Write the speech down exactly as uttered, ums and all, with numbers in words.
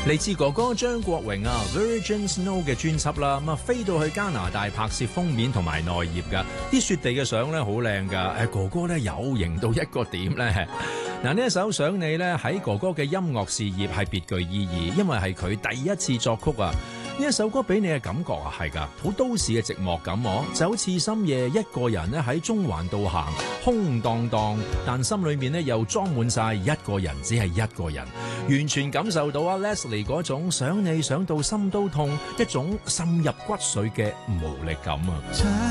嚟自哥哥張國榮啊 Virgin Snow 嘅專輯啦，咁啊飛到去加拿大拍攝封面同埋內頁噶，啲雪地嘅相咧好靚噶，誒哥哥咧有型到一個點咧。嗱呢一首想你咧喺哥哥嘅音樂事業係別具意義，因為係佢第一次作曲啊。呢一首歌俾你嘅感覺啊係㗎，好都市嘅寂寞感喎，就好似深夜一個人咧喺中環度行，空蕩蕩，但心裏面咧又裝滿晒一個人，只係一個人，完全感受到啊 Leslie 嗰種想你想到心都痛，一種滲入骨髓嘅無力感啊。